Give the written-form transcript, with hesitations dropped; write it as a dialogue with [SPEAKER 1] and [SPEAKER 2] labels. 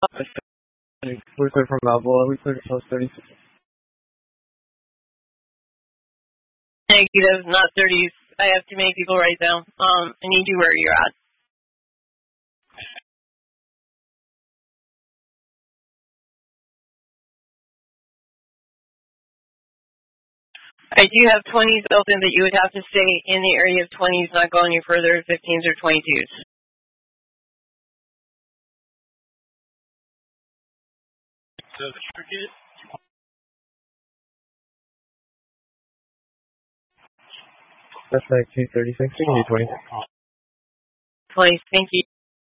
[SPEAKER 1] We're clear from Balboa. We cleared post 36.
[SPEAKER 2] Negative, not 30s. I have too many people right now. I need you where you're at. I do have 20s open, but you would have to stay in the area of 20s, not go any further, 15s or 22s.
[SPEAKER 3] So the cricket.
[SPEAKER 1] That's 1936. We can do 20.
[SPEAKER 2] 20s, thank you.